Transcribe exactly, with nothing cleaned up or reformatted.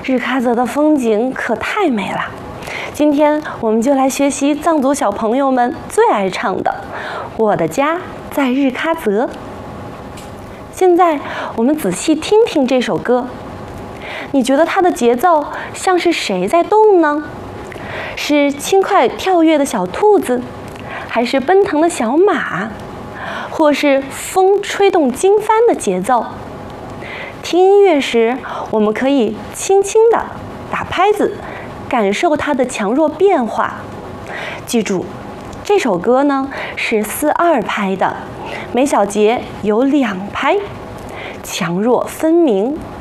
日喀则的风景可太美了。今天我们就来学习藏族小朋友们最爱唱的《我的家在日喀则》。现在我们仔细听听这首歌，你觉得它的节奏像是谁在动呢？是轻快跳跃的小兔子，还是奔腾的小马，或是风吹动经幡的节奏？听音乐时，我们可以轻轻地打拍子，感受它的强弱变化。记住，这首歌呢是四二拍的，每小节有两拍，强弱分明。